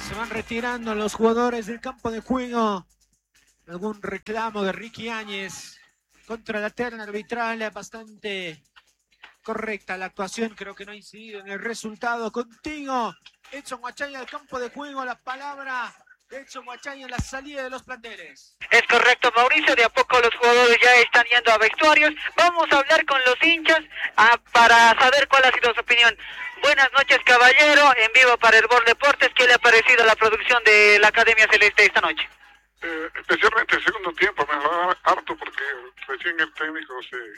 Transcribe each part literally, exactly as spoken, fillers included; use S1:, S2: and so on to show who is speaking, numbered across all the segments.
S1: Se van retirando los jugadores del campo de juego. Algún reclamo de Ricky Áñez contra la terna arbitral, bastante correcta la actuación, creo que no ha incidido en el resultado. Contigo, Edson Huachaya al campo de juego, la palabra de Edson Huachaya en la salida de los planteles.
S2: Es correcto, Mauricio, de a poco los jugadores ya están yendo a vestuarios. Vamos a hablar con los hinchas a, para saber cuál ha sido su opinión. Buenas noches, caballero, en vivo para el Herbol Deportes. ¿Qué le ha parecido la producción de la Academia Celeste esta noche?
S3: Eh, especialmente el segundo tiempo me va harto porque recién el técnico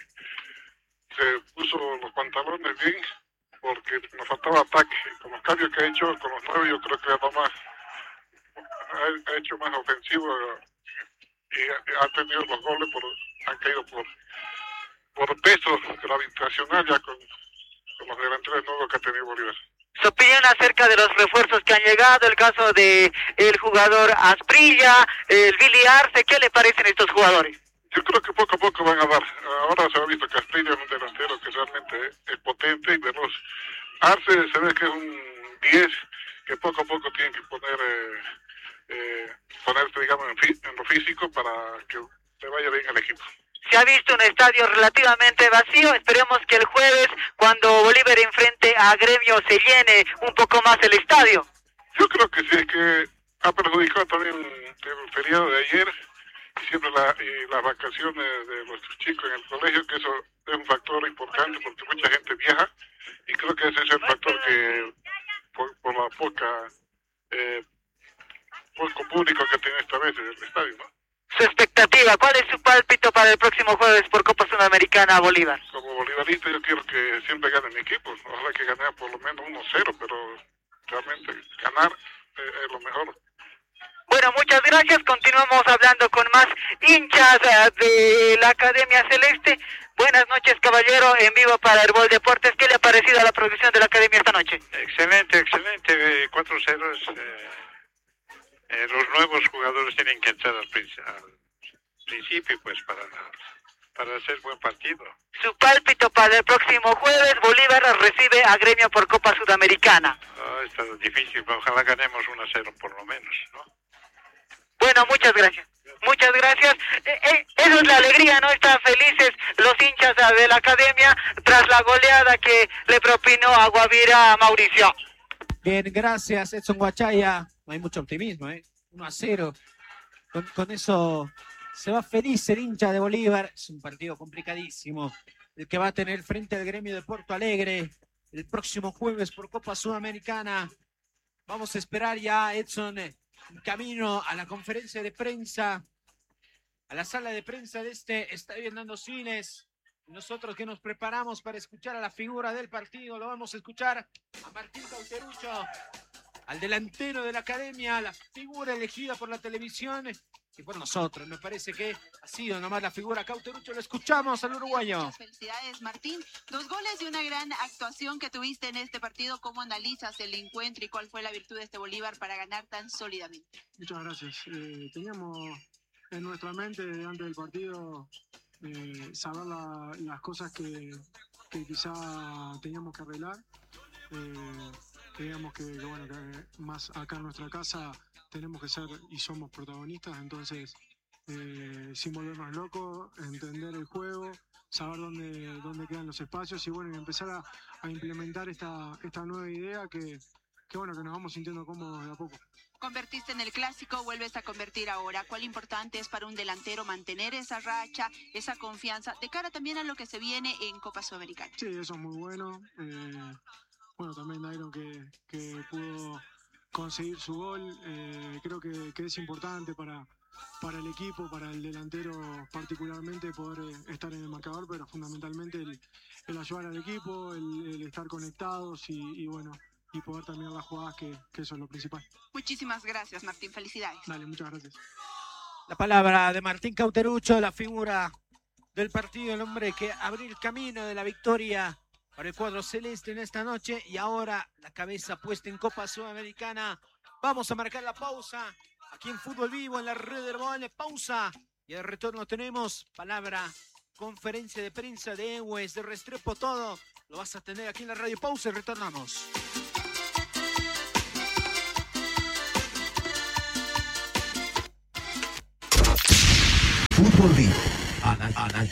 S3: se, se puso los pantalones bien porque nos faltaba ataque. Con los cambios que ha hecho, con los nueve, yo creo que ha, más, ha, ha hecho más ofensivo y ha, ha tenido los goles, por, han caído por, por peso gravitacional ya con, con los delanteros nuevos que ha tenido Bolívar.
S2: Su opinión acerca de los refuerzos que han llegado, el caso de el jugador Asprilla, el Billy Arce, ¿qué le parecen estos jugadores?
S3: Yo creo que poco a poco van a dar. Ahora se ha visto que Asprilla es un delantero que realmente es potente y veloz. Arce se ve que es un diez que poco a poco tiene que poner eh, eh, ponerse, digamos, en, fi, en lo físico para que le vaya bien al equipo.
S2: Se ha visto un estadio relativamente vacío, esperemos que el jueves, cuando Bolívar enfrente a Gremio, se llene un poco más el estadio.
S3: Yo creo que sí, es que ha perjudicado también el feriado de ayer y siempre la, y las vacaciones de nuestros chicos en el colegio, que eso es un factor importante porque mucha gente viaja y creo que ese es el factor que por, por la poca eh, poco público que tiene esta vez el estadio, ¿no?
S2: Su expectativa, ¿cuál es su pálpito para el próximo jueves por Copa Sudamericana a Bolívar?
S3: Como bolivarista yo quiero que siempre gane mi equipo, ojalá que gane por lo menos uno cero, pero realmente ganar eh, es lo mejor.
S2: Bueno, muchas gracias, continuamos hablando con más hinchas de la Academia Celeste. Buenas noches, caballero, en vivo para Herbol Deportes. ¿Qué le ha parecido la producción de la Academia esta noche?
S4: Excelente, excelente, cuatro ceros. Eh... Eh, los nuevos jugadores tienen que entrar al, princi- al principio pues para, para hacer buen partido.
S2: Su pálpito para el próximo jueves, Bolívar recibe a Gremio por Copa Sudamericana.
S4: Oh, está difícil, pero ojalá ganemos uno a cero por lo menos, ¿no?
S2: Bueno, muchas gracias. Muchas gracias. Eh, eh, esa es la alegría, ¿no? Están felices los hinchas de la Academia tras la goleada que le propinó a Guavira a Mauricio.
S1: Bien, gracias, Edson Huachaya. No hay mucho optimismo, ¿eh? uno a cero. Con, con eso se va feliz el hincha de Bolívar. Es un partido complicadísimo el que va a tener frente al Gremio de Porto Alegre el próximo jueves por Copa Sudamericana. Vamos a esperar ya, Edson, en camino a la conferencia de prensa, a la sala de prensa de este estadio Hernando Siles. Nosotros que nos preparamos para escuchar a la figura del partido, lo vamos a escuchar a Martín Cauterucho, al delantero de la Academia, la figura elegida por la televisión y por nosotros. Me parece que ha sido nomás la figura Cauterucho. Lo escuchamos al uruguayo.
S5: Muchas felicidades, Martín. Dos goles y una gran actuación que tuviste en este partido. ¿Cómo analizas el encuentro y cuál fue la virtud de este Bolívar para ganar tan sólidamente?
S6: Muchas gracias. Eh, teníamos en nuestra mente antes del partido eh, saber la, las cosas que, que quizá teníamos que arreglar. Eh, creíamos que, que, bueno, que más acá en nuestra casa tenemos que ser y somos protagonistas, entonces eh, sin volvernos locos, entender el juego, saber dónde, dónde quedan los espacios y bueno, y empezar a, a implementar esta, esta nueva idea que, que bueno, que nos vamos sintiendo cómodos de a poco.
S5: Convertiste en el clásico, vuelves a convertir ahora. ¿Cuál importante es para un delantero mantener esa racha, esa confianza, de cara también a lo que se viene en Copa Sudamericana?
S6: Sí, eso es muy bueno. Eh, bueno, también Dairon que, que pudo conseguir su gol. Eh, creo que, que es importante para, para el equipo, para el delantero particularmente, poder eh, estar en el marcador, pero fundamentalmente el, el ayudar al equipo, el, el estar conectados y, y bueno, y poder terminar las jugadas, que, que eso es lo principal.
S5: Muchísimas gracias, Martín. Felicidades.
S6: Dale, muchas gracias.
S1: La palabra de Martín Cauterucho, la figura del partido, el hombre que abrió el camino de la victoria para el cuadro celeste en esta noche y ahora la cabeza puesta en Copa Sudamericana. Vamos a marcar la pausa aquí en Fútbol Vivo, en la red de Herbol. Pausa y de retorno tenemos palabra, conferencia de prensa de Ewes, de Restrepo, todo lo vas a tener aquí en la radio. Pausa y retornamos.
S7: Fútbol Vivo. Anal, anal.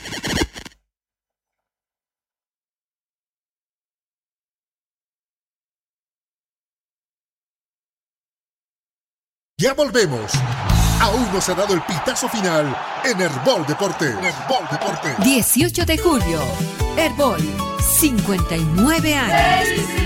S8: Ya volvemos. Aún no se ha dado el pitazo final en Herbol Deportes. Herbol Deportes.
S9: dieciocho de julio. Herbol, cincuenta y nueve años.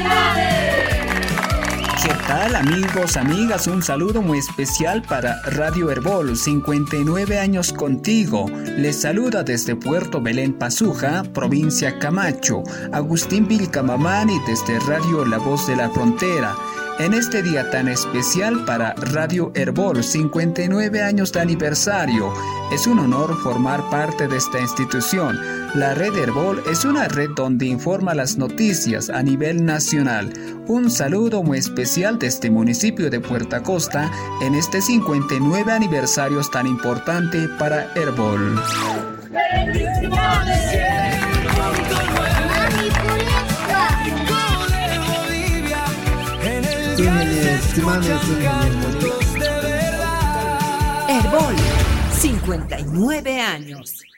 S10: ¿Qué tal, amigos, amigas? Un saludo muy especial para Radio Herbol, cincuenta y nueve años contigo. Les saluda desde Puerto Belén Pazuja, provincia Camacho, Agustín Vilcamamani desde Radio La Voz de la Frontera. En este día tan especial para Radio Herbol, cincuenta y nueve años de aniversario, es un honor formar parte de esta institución. La red Herbol es una red donde informa las noticias a nivel nacional. Un saludo muy especial desde el municipio de Puerto Acosta en este cincuenta y nueve aniversario tan importante para Herbol.
S9: Herbol, cincuenta y nueve años.